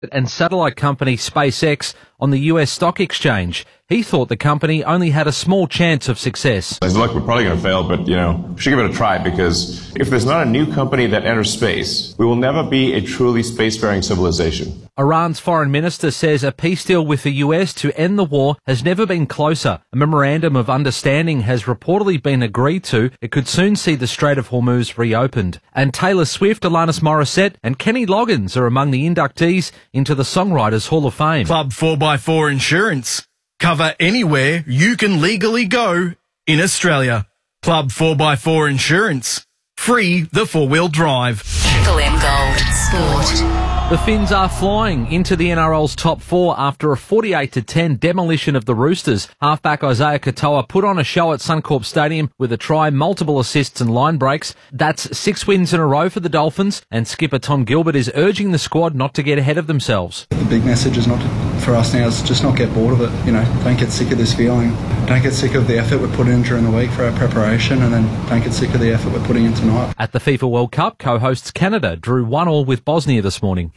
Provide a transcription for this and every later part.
and satellite company SpaceX on the US stock exchange. He thought the company only had a small chance of success. I said, look, we're probably going to fail, but, we should give it a try, because if there's not a new company that enters space, we will never be a truly spacefaring civilization. Iran's foreign minister says a peace deal with the US to end the war has never been closer. A memorandum of understanding has reportedly been agreed to. It could soon see the Strait of Hormuz reopened. And Taylor Swift, Alanis Morissette and Kenny Loggins are among the inductees into the Songwriters Hall of Fame. Club 4x4 Insurance. Cover anywhere you can legally go in Australia. Club 4x4 Insurance. Free the four-wheel drive. Triple M Gold Sport. The Finns are flying into the NRL's top four after a 48-10 demolition of the Roosters. Halfback Isaiah Katoa put on a show at Suncorp Stadium with a try, multiple assists and line breaks. That's 6 wins in a row for the Dolphins, and skipper Tom Gilbert is urging the squad not to get ahead of themselves. The big message is for us now is just not get bored of it. Don't get sick of this feeling. Don't get sick of the effort we're putting in during the week for our preparation, and then don't get sick of the effort we're putting in tonight. At the FIFA World Cup, co-hosts Canada drew 1-1 with Bosnia this morning.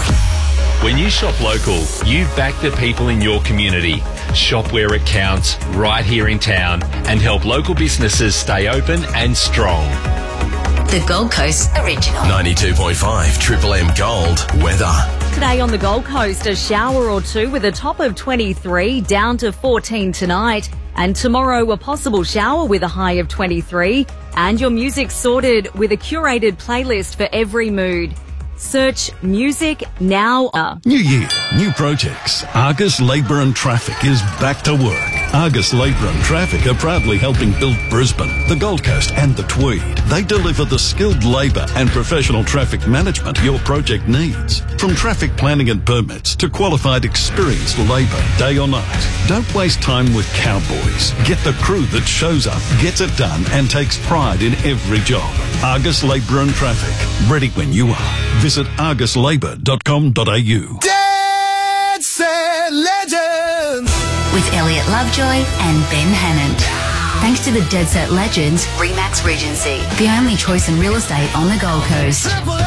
When you shop local, you back the people in your community. Shop where it counts, right here in town, and help local businesses stay open and strong. The Gold Coast Original. 92.5 Triple M Gold weather. Today on the Gold Coast, a shower or two with a top of 23, down to 14 tonight. And tomorrow, a possible shower with a high of 23. And your music sorted with a curated playlist for every mood. Search Music Now. New year, new projects. Argus Labour and Traffic is back to work. Argus Labour and Traffic are proudly helping build Brisbane, the Gold Coast and the Tweed. They deliver the skilled labour and professional traffic management your project needs. From traffic planning and permits to qualified experienced labour, day or night. Don't waste time with cowboys. Get the crew that shows up, gets it done and takes pride in every job. Argus Labour and Traffic. Ready when you are. Visit arguslabour.com.au. Dead Set Legends. With Elliot Lovejoy and Ben Hannant. Thanks to the Dead Set Legends, Remax Regency, the only choice in real estate on the Gold Coast.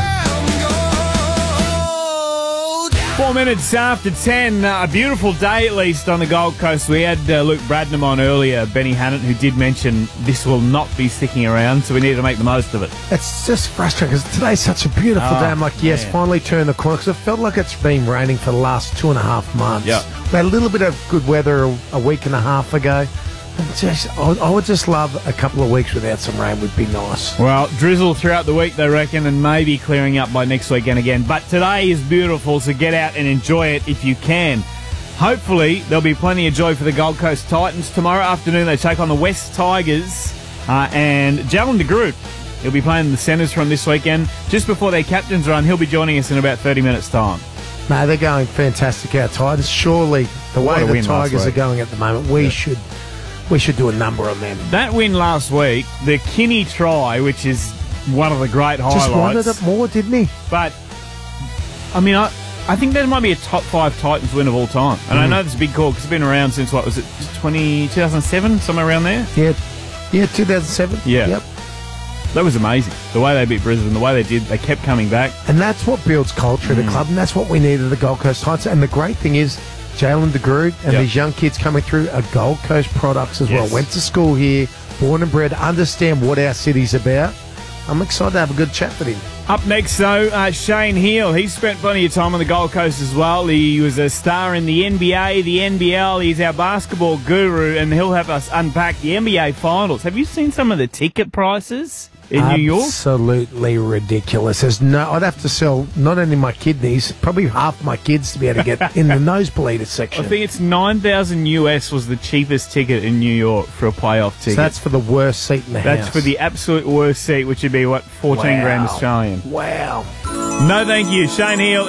4 minutes after 10, a beautiful day at least on the Gold Coast. We had Luke Bradnam on earlier, Benny Hannant, who did mention this will not be sticking around, so we need to make the most of it. It's just frustrating because today's such a beautiful day. I'm like, yes, finally turned the corner, because it felt like it's been raining for the last 2.5 months. Yeah. We had a little bit of good weather a week and a half ago. I would just love a couple of weeks without some rain would be nice. Well, drizzle throughout the week, they reckon, and maybe clearing up by next weekend again. But today is beautiful, so get out and enjoy it if you can. Hopefully, there'll be plenty of joy for the Gold Coast Titans. Tomorrow afternoon, they take on the West Tigers. And Jalen de Groot, he'll be playing the centres from this weekend. Just before their captain's run, he'll be joining us in about 30 minutes' time. No, they're going fantastic, our Titans. Surely, the way the Tigers are going at the moment, we should do a number on them. That win last week, the Kinney try, which is one of the great highlights. Just wanted it more, didn't he? But, I think that might be a top 5 Titans win of all time. And I know that's a big call because it's been around since, 2007, somewhere around there? Yeah, 2007. Yeah. Yep. That was amazing. The way they beat Brisbane, the way they kept coming back. And that's what builds culture at the club, and that's what we need at the Gold Coast Titans. And the great thing is, Jalen de Groot and these young kids coming through are Gold Coast products as well. Went to school here, born and bred, understand what our city's about. I'm excited to have a good chat with him. Up next, though, Shane Heal. He's spent plenty of time on the Gold Coast as well. He was a star in the NBA, the NBL. He's our basketball guru, and he'll have us unpack the NBA Finals. Have you seen some of the ticket prices in New York? Absolutely ridiculous. I'd have to sell not only my kidneys, probably half my kids to be able to get in the nosebleed section. I think it's $9,000 US was the cheapest ticket in New York for a playoff ticket. So that's for the worst seat in the house. That's for the absolute worst seat, which would be, 14 grand Australian. Wow. No, thank you. Shane Heal.